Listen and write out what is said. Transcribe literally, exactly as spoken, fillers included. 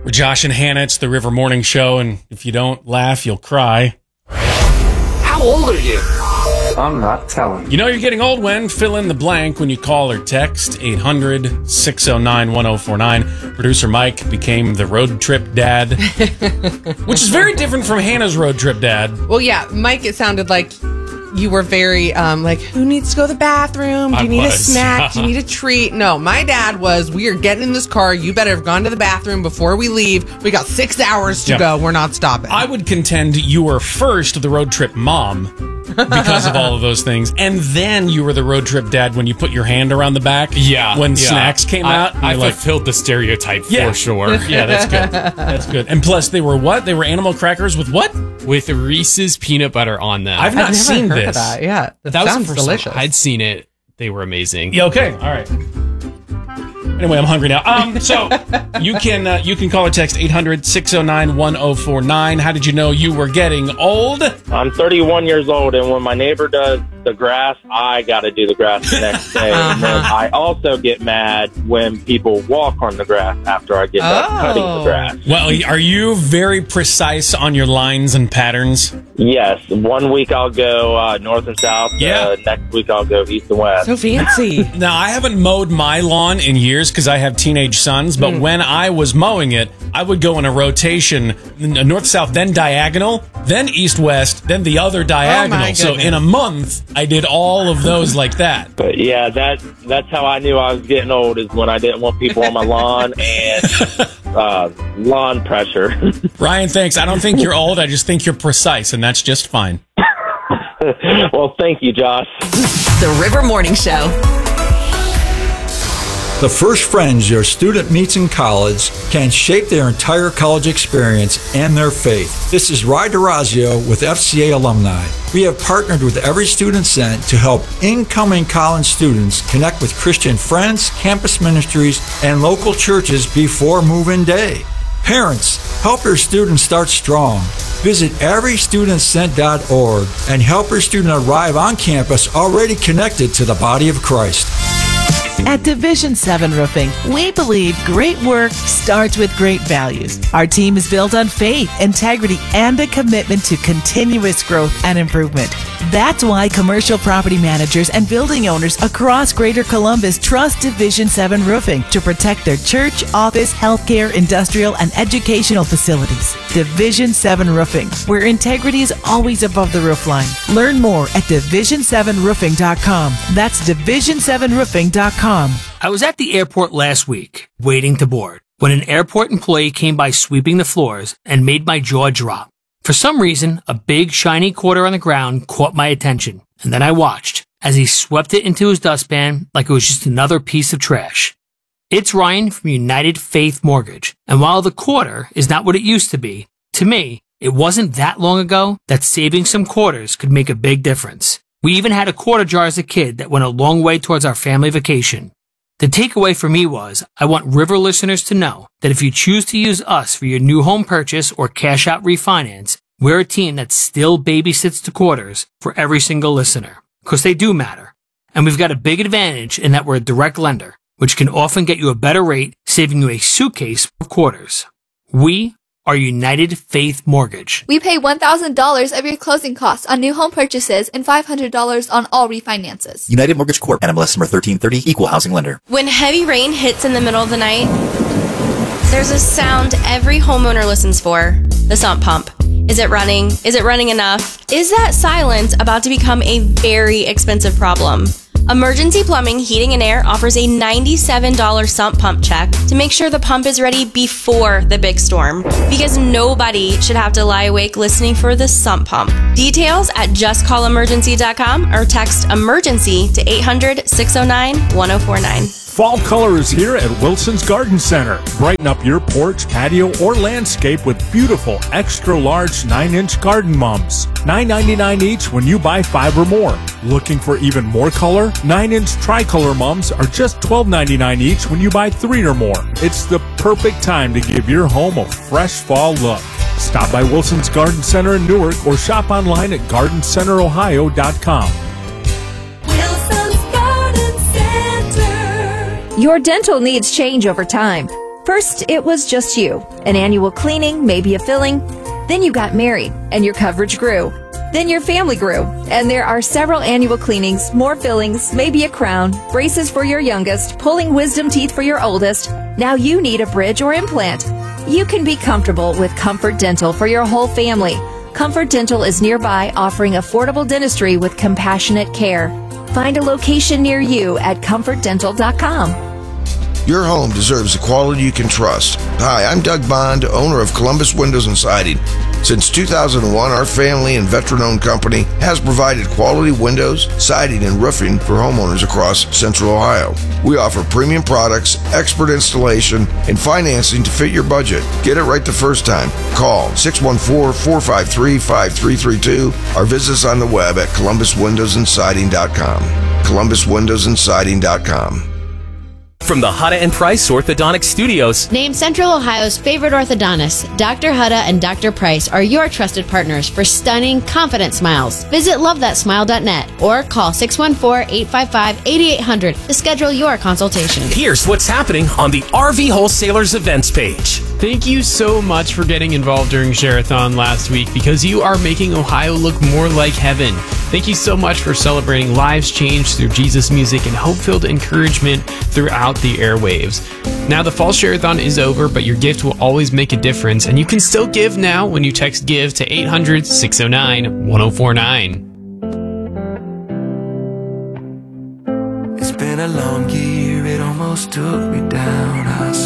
We're Josh and Hannah. It's the River Morning Show, and if you don't laugh, you'll cry. How old are you? I'm not telling. You know you're getting old when? Fill in the blank when you call or text eight hundred, six oh nine, one oh four nine. Producer Mike became the road trip dad, which is very different from Hannah's road trip dad. Well, yeah, Mike, it sounded like you were very, um, like, who needs to go to the bathroom? Do you I need was. a snack? Do you need a treat? No, my dad was, we are getting in this car. You better have gone to the bathroom before we leave. We got six hours to Yeah. go. We're not stopping. I would contend you were first the road trip mom because of all of those things, and then you were the road trip dad when you put your hand around the back. Yeah, when yeah. snacks came I, out. and I you're like, fulfilled the stereotype Yeah. for sure. yeah, that's good. That's good. And plus, they were what? They were animal crackers with what? With Reese's peanut butter on them. I've not I've never seen heard this. of that. Yeah, that, that was sounds the first delicious. time I'd seen it. They were amazing. Yeah, okay, all right. Anyway, I'm hungry now. Um, so you can uh, you can call or text eight hundred, six oh nine, one oh four nine. How did you know you were getting old? I'm thirty-one years old, and when my neighbor does the grass, I got to do the grass the next day. And then I also get mad when people walk on the grass after I get done Oh. cutting the grass. Well, are you very precise on your lines and patterns? Yes, one week I'll go uh, north and south. Yeah. Uh, next week I'll go east and west. So fancy. Now, I haven't mowed my lawn in years because I have teenage sons, but when I was mowing it, I would go in a rotation, north-south, then diagonal, then east-west, then the other diagonal. So goodness. in a month, I did all of those like that. But yeah, that that's how I knew I was getting old, is when I didn't want people on my lawn and uh, lawn pressure. Ryan, thanks. I don't think you're old. I just think you're precise, and that's just fine. Well, thank you, Josh. The River Morning Show. The first friends your student meets in college can shape their entire college experience and their faith. This is Ry DeRazio with F C A Alumni. We have partnered with Every Student Sent to help incoming college students connect with Christian friends, campus ministries, and local churches before move-in day. Parents, help your students start strong. Visit every student sent dot org and help your student arrive on campus already connected to the body of Christ. At Division seven Roofing, we believe great work starts with great values. Our team is built on faith, integrity, and a commitment to continuous growth and improvement. That's why commercial property managers and building owners across Greater Columbus trust Division seven Roofing to protect their church, office, healthcare, industrial, and educational facilities. Division seven Roofing, where integrity is always above the roofline. Learn more at division seven roofing dot com. That's division seven roofing dot com. I was at the airport last week, waiting to board, when an airport employee came by sweeping the floors and made my jaw drop. For some reason, a big shiny quarter on the ground caught my attention, and then I watched as he swept it into his dustpan like it was just another piece of trash. It's Ryan from United Faith Mortgage, and while the quarter is not what it used to be, to me, it wasn't that long ago that saving some quarters could make a big difference. We even had a quarter jar as a kid that went a long way towards our family vacation. The takeaway for me was, I want River listeners to know that if you choose to use us for your new home purchase or cash out refinance, we're a team that still babysits the quarters for every single listener, because they do matter. And we've got a big advantage in that we're a direct lender, which can often get you a better rate, saving you a suitcase of quarters. We are United Faith Mortgage. We pay one thousand dollars of your closing costs on new home purchases and five hundred dollars on all refinances. United Mortgage Corp. N M L S number thirteen thirty, Equal Housing Lender. When heavy rain hits in the middle of the night, there's a sound every homeowner listens for, the sump pump. Is it running? Is it running enough? Is that silence about to become a very expensive problem? Emergency Plumbing, Heating and Air offers a ninety-seven dollars sump pump check to make sure the pump is ready before the big storm, because nobody should have to lie awake listening for the sump pump. Details at just call emergency dot com or text emergency to eight hundred, six oh nine, one oh four nine. Fall color is here at Wilson's Garden Center. Brighten up your porch, patio, or landscape with beautiful extra large nine inch garden mums. nine ninety-nine each when you buy five or more. Looking for even more color? nine inch tricolor mums are just twelve ninety-nine each when you buy three or more. It's the perfect time to give your home a fresh fall look. Stop by Wilson's Garden Center in Newark or shop online at garden center ohio dot com. Your dental needs change over time. First, it was just you. An annual cleaning, maybe a filling. Then you got married, and your coverage grew. Then your family grew, and there are several annual cleanings, more fillings, maybe a crown, braces for your youngest, pulling wisdom teeth for your oldest. Now you need a bridge or implant. You can be comfortable with Comfort Dental for your whole family. Comfort Dental is nearby, offering affordable dentistry with compassionate care. Find a location near you at comfort dental dot com. Your home deserves a quality you can trust. Hi, I'm Doug Bond, owner of Columbus Windows and Siding. Since two thousand one, our family and veteran-owned company has provided quality windows, siding, and roofing for homeowners across Central Ohio. We offer premium products, expert installation, and financing to fit your budget. Get it right the first time. Call six one four, four five three, five three three two or visit us on the web at columbus windows and siding dot com. columbus windows and siding dot com. From the Hutta and Price Orthodontic Studios. Named Central Ohio's favorite orthodontists, Doctor Hutta and Doctor Price are your trusted partners for stunning, confident smiles. Visit love that smile dot net or call six one four, eight five five, eight eight zero zero to schedule your consultation. Here's what's happening on the R V Wholesalers events page. Thank you so much for getting involved during Share-a-thon last week because you are making Ohio look more like heaven. Thank you so much for celebrating lives changed through Jesus music and hope-filled encouragement throughout the airwaves. Now the fall Share-a-thon is over, but your gift will always make a difference, and you can still give now when you text GIVE to eight hundred, six oh nine, one oh four nine. It's been a long year, it almost took me down. I